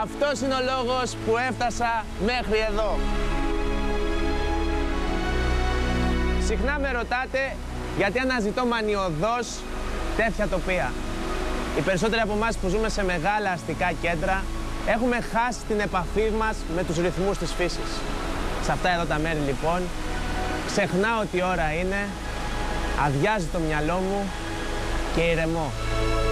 Αυτός είναι ο λόγος που έφτασα μέχρι εδώ. Συχνά με ρωτάτε γιατί αναζητώ μανιωδώς τέτοια τοπία. Οι περισσότεροι από εμάς που ζούμε σε μεγάλα αστικά κέντρα έχουμε χάσει την επαφή μας με τους ρυθμούς της φύσης. Σε αυτά εδώ τα μέρη λοιπόν ξεχνάω τι ώρα είναι, αδειάζει το μυαλό μου και ηρεμώ.